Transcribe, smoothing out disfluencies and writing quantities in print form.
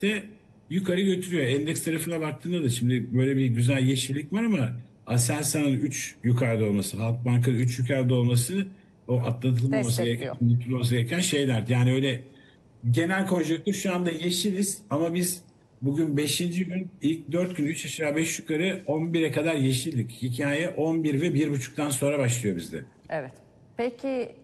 de yukarı götürüyor. Endeks tarafına baktığında da şimdi böyle bir güzel yeşillik var ama Aselsan'ın 3 yukarıda olması, Halkbank'ın 3 yukarıda olması o atlatılmaması gereken, Destekliyor. unutulmaması gereken şeyler. Yani öyle genel konjonktür şu anda yeşiliz ama biz bugün beşinci gün ilk 4 gün 3 aşağı 5 yukarı 11'e kadar yeşildik. Hikaye 11 ve 1,5'tan sonra başlıyor bizde. Evet. Peki